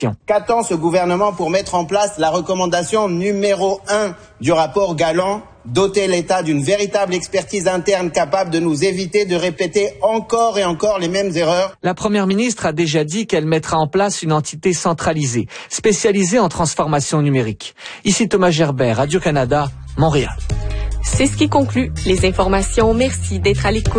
Qu'attend ce gouvernement pour mettre en place la recommandation numéro 1 du rapport Galland, doter l'État d'une véritable expertise interne capable de nous éviter de répéter encore et encore les mêmes erreurs? La première ministre a déjà dit qu'elle mettra en place une entité centralisée, spécialisée en transformation numérique. Ici Thomas Gerbert, Radio-Canada, Montréal. C'est ce qui conclut les informations. Merci d'être à l'écoute.